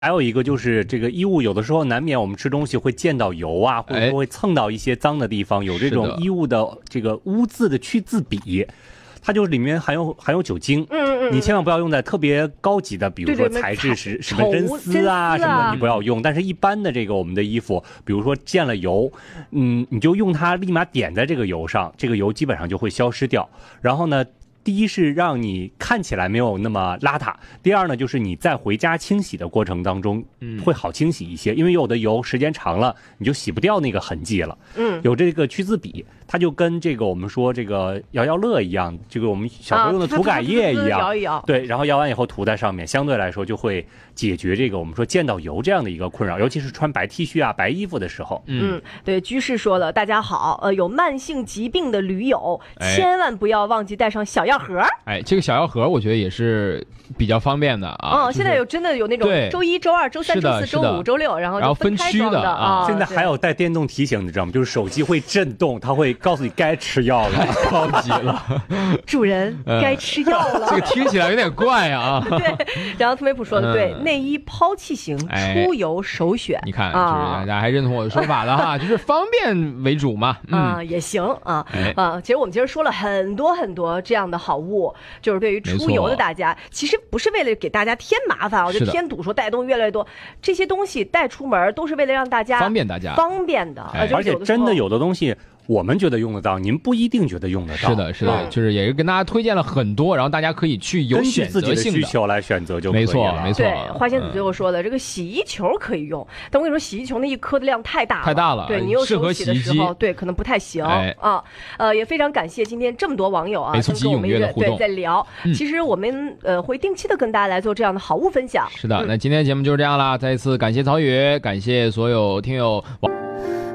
还有一个就是这个衣物，有的时候难免我们吃东西会溅到油啊，或者说会蹭到一些脏的地方，有这种衣物的这个污渍的去渍笔。它就是里面含有酒精，你千万不要用在特别高级的，比如说材质是什么真丝啊什么的，你不要用。但是一般的这个我们的衣服，比如说溅了油，你就用它立马点在这个油上，这个油基本上就会消失掉。然后呢，第一是让你看起来没有那么邋遢，第二呢就是你在回家清洗的过程当中会好清洗一些，因为有的油时间长了你就洗不掉那个痕迹了。有这个去渍笔，它就跟这个我们说这个摇摇乐一样，这个我们小时候用的涂改液一样， 摇一摇， 对，然后摇完以后涂在上面，相对来说就会解决这个我们说溅到油这样的一个困扰，尤其是穿白 T 恤啊、白衣服的时候。 对，居士说了，大家好，有慢性疾病的驴友，千万不要忘记带上小药盒。 这个小药盒我觉得也是比较方便的啊。 现在真的有那种周一、周二、周三、周四、周五、周六，然后分区的啊。 现在还有带电动提醒，你知道吗？就是手机会震动，它会告诉你该吃药了， 高级了， 主人该吃药了。 这个听起来有点怪啊。 对，然后特梅普说的对，内衣抛弃型出游首选。 你看，就是大家还认同我的说法了哈，就是方便为主嘛。 也行啊。其实我们今儿说了很多很多这样的好物，就是对于出游的大家，其实不是为了给大家添麻烦，我就添堵，说带东西越来越多，这些东西带出门都是为了让大家方便大家方便的。 而且真的有的东西我们觉得用得到，您不一定觉得用得到。 是的，是的，就是也是跟大家推荐了很多，然后大家可以去有选择性的，根据自己的需求来选择就可以了。 没错，没错。 对，花仙子最后说的，这个洗衣球可以用，但我跟你说，洗衣球那一颗的量太大了，对你又手洗的时候，对可能不太行啊。也非常感谢今天这么多网友啊，跟我们对在聊。其实我们会定期的跟大家来做这样的好物分享。 是的，那今天节目就是这样啦，再一次感谢曹宇，感谢所有听友。